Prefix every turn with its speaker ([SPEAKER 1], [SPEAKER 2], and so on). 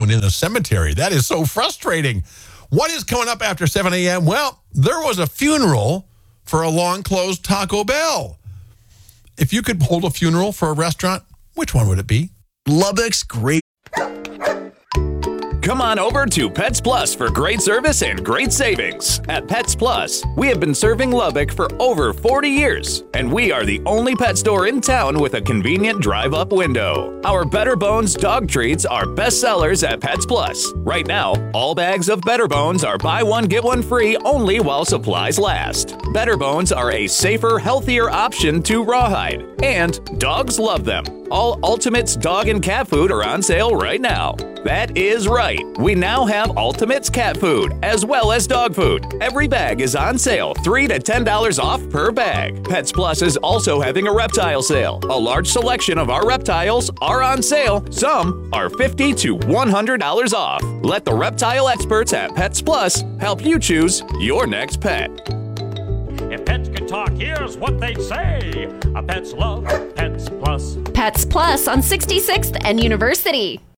[SPEAKER 1] alone in the cemetery. That is so frustrating. What is coming up after 7 a.m.? Well, there was a funeral for a long-closed Taco Bell. If you could hold a funeral for a restaurant, which one would it be?
[SPEAKER 2] Lubbock's great.
[SPEAKER 3] Come on over to Pets Plus for great service and great savings. At Pets Plus, we have been serving Lubbock for over 40 years, and we are the only pet store in town with a convenient drive-up window. Our Better Bones dog treats are best sellers at Pets Plus. Right now, all bags of Better Bones are buy one, get one free only while supplies last. Better Bones are a safer, healthier option to rawhide, and dogs love them. All Ultimates dog and cat food are on sale right now. That is right. We now have Ultimates cat food as well as dog food. Every bag is on sale, $3 to $10 off per bag. Pets Plus is also having a reptile sale. A large selection of our reptiles are on sale. Some are $50 to $100 off. Let the reptile experts at Pets Plus help you choose your next pet.
[SPEAKER 4] If pets could talk, here's what they'd say. Pets love Pets Plus.
[SPEAKER 5] Pets Plus on 66th and University.